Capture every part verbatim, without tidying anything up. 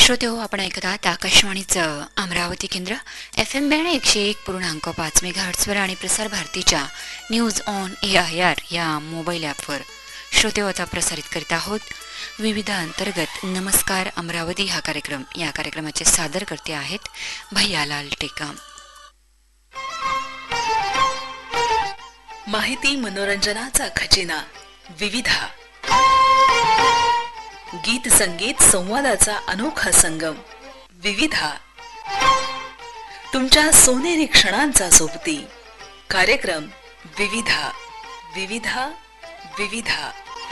श्रोते हो, आपण ऐकत आहात आकाशवाणीचं अमरावती केंद्र एफ एम बँड एकशे एक पूर्णांक पाच मेगाहर्ट्झवर आणि प्रसार भारतीच्या news on A I R या मोबाईल ॲपवर. श्रोते हो, आता प्रसारित करीत आहोत विविध अंतर्गत नमस्कार अमरावती हा कार्यक्रम. या कार्यक्रमाचे सादर करते आहेत भैयालाल टेकाम. माहिती मनोरंजनाचा खजिना विविधा, गीत संगीत संवादाचा अनोखा संगम विविधा, तुमच्या सोनेरी क्षणांचा सोबती कार्यक्रम विविधा विविधा विविधा.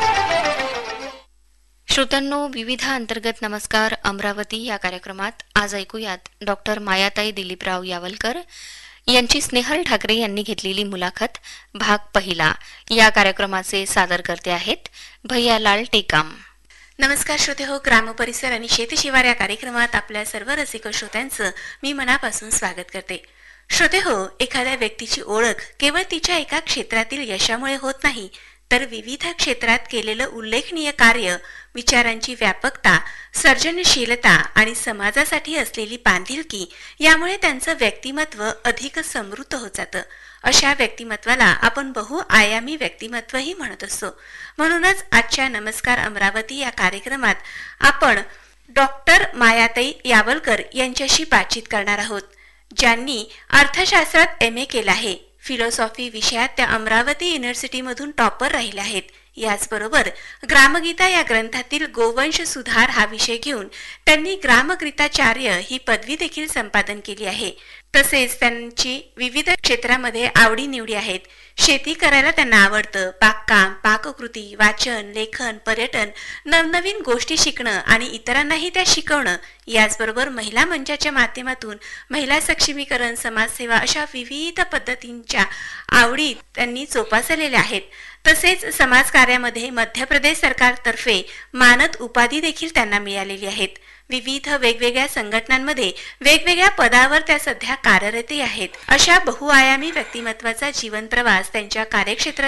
श्रोत्यांनो, विविधा अंतर्गत नमस्कार अमरावती या कार्यक्रमात आज ऐकूयात डॉक्टर मायाताई दिलीपराव यावलकर यांची स्नेहल ठाकरे यांनी घेतलेली मुलाखत भाग पहिला. या कार्यक्रमाचे सादर करते आहेत भैयालाल टेकाम. नमस्कार श्रोते हो, ग्राम परिसर आणि शेतशिवार या कार्यक्रमात आपल्या सर्व रसिक श्रोत्यांचं मी मनापासून स्वागत करते. श्रोते हो, एखाद्या व्यक्तीची ओळख केवळ तिच्या एका क्षेत्रातील यशामुळे होत नाही, तर विविध क्षेत्रात केलेलं उल्लेखनीय कार्य, विचारांची व्यापकता, सर्जनशीलता आणि समाजासाठी असलेली बांधिलकी यामुळे त्यांचं व्यक्तिमत्व अधिक समृद्ध होत जातं. अशा व्यक्तिमत्वाला आपण बहुआयामी व्यक्तिमत्वही म्हणत असतो. म्हणूनच आजच्या नमस्कार अमरावती या कार्यक्रमात आपण डॉक्टर मायाताई यावलकर यांच्याशी बातचीत करणार आहोत, ज्यांनी अर्थशास्त्रात एम ए केलं आहे. फिलॉसॉफी विषयात त्या अमरावती युनिव्हर्सिटीमधून टॉपर राहिल्या आहेत. याचबरोबर ग्रामगीता या ग्रंथातील गोवंश सुधार हा विषय घेऊन त्यांनी ग्रामगीताचार्य ही पदवी देखील संपादन केली आहे. तसेच त्यांची विविध क्षेत्रामध्ये आवडीनिवडी आहेत. शेती करायला त्यांना आवडतं, बागकाम, पाककृती, वाचन, लेखन, पर्यटन, नवनवीन गोष्टी शिकणं आणि इतरांनाही त्या शिकवणं. याचबरोबर महिला मंचाच्या माध्यमातून महिला सक्षमीकरण, समाजसेवा अशा विविध पद्धतींच्या आवडी त्यांनी जोपासलेल्या आहेत. तसेच समाजकार्यामध्ये मध्य प्रदेश सरकारतर्फे मानद उपाधी देखील त्यांना मिळालेली आहेत. विविध वेगवेगळ्या संघटनांमध्ये वेगवेगळ्या पदावर त्या सध्या कार्यरत आहेत. अशा बहुआयामी व्यक्तिमत्वाचा जीवन प्रवास त्यांच्या कार्यक्षेत्रात